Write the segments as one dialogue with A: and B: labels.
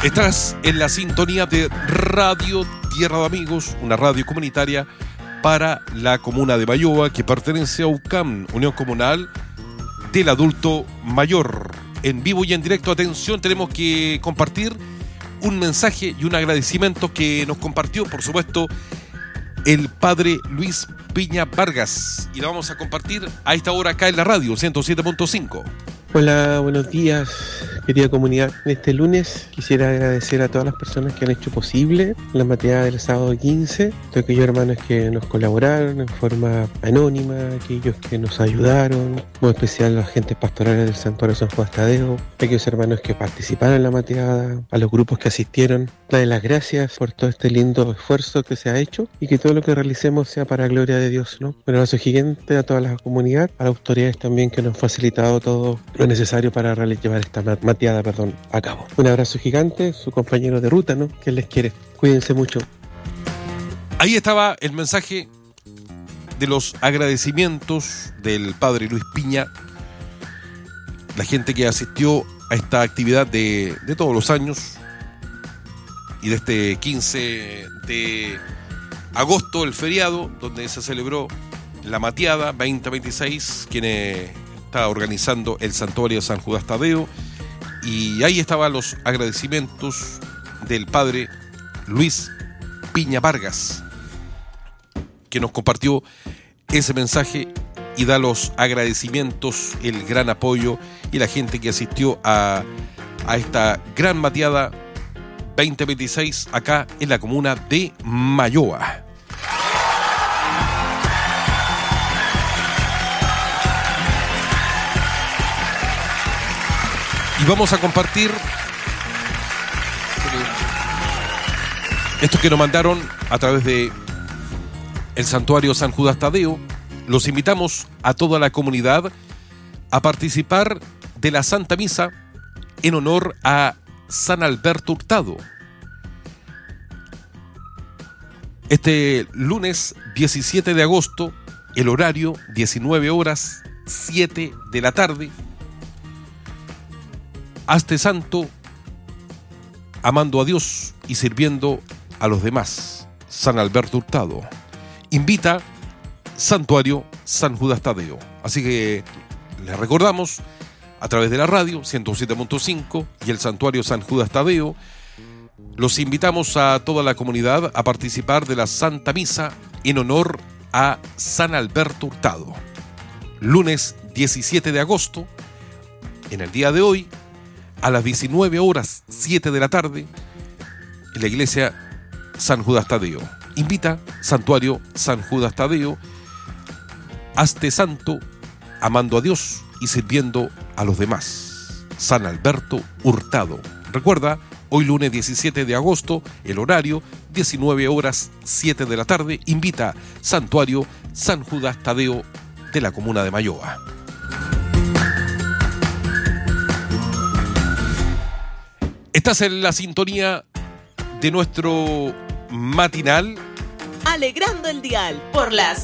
A: Estás en la sintonía de Radio Tierra de Amigos, una radio comunitaria para la comuna de Mayoa que pertenece a UCAM, Unión Comunal del Adulto Mayor. En vivo y en directo, atención, tenemos que compartir un mensaje y un agradecimiento que nos compartió, por supuesto, el padre Luis Piña Vargas. Y lo vamos a compartir a esta hora acá en la radio 107.5.
B: Hola, buenos días, querida comunidad. Este lunes quisiera agradecer a todas las personas que han hecho posible la mateada del sábado 15, todos aquellos hermanos que nos colaboraron en forma anónima, aquellos que nos ayudaron, muy especial los agentes pastorales del Santuario San Judas Tadeo, aquellos hermanos que participaron en la mateada, a los grupos que asistieron. Darles las gracias por todo este lindo esfuerzo que se ha hecho y que todo lo que realicemos sea para la gloria de Dios, ¿no? Un abrazo gigante a toda la comunidad, a las autoridades también que nos han facilitado todo lo necesario para llevar esta mateada, a cabo. Un abrazo gigante, su compañero de ruta, ¿no? Que les quiere. Cuídense mucho.
A: Ahí estaba el mensaje de los agradecimientos del padre Luis Piña, la gente que asistió a esta actividad de todos los años y de este 15 de agosto, el feriado, donde se celebró la mateada 2026, quienes está organizando el Santuario San Judas Tadeo, y ahí estaban los agradecimientos del padre Luis Piña Vargas, que nos compartió ese mensaje y da los agradecimientos, el gran apoyo y la gente que asistió a esta gran mateada 2026 acá en la comuna de Mayoa. Y vamos a compartir esto que nos mandaron a través de el Santuario San Judas Tadeo. Los invitamos a toda la comunidad a participar de la Santa Misa en honor a San Alberto Hurtado. Este lunes 17 de agosto, el horario 19 horas 7 de la tarde. Hazte santo, amando a Dios y sirviendo a los demás. San Alberto Hurtado. Invita Santuario San Judas Tadeo. Así que les recordamos a través de la radio 107.5 y el Santuario San Judas Tadeo. Los invitamos a toda la comunidad a participar de la Santa Misa en honor a San Alberto Hurtado. Lunes 17 de agosto, en el día de hoy, a las 19 horas 7 de la tarde, en la iglesia San Judas Tadeo. Invita Santuario San Judas Tadeo. Hazte santo, amando a Dios y sirviendo a los demás. San Alberto Hurtado. Recuerda, hoy lunes 17 de agosto, el horario 19 horas 7 de la tarde. Invita Santuario San Judas Tadeo de la comuna de Mayoa. Estás en la sintonía de nuestro matinal
C: Alegrando el Dial por la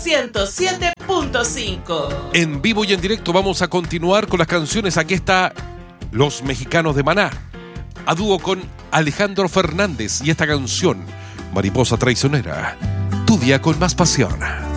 C: 107.5.
A: En vivo y en directo vamos a continuar con las canciones. Aquí está Los Mexicanos de Maná, a dúo con Alejandro Fernández, y esta canción, Mariposa Traicionera, Tu Día con Más Pasión.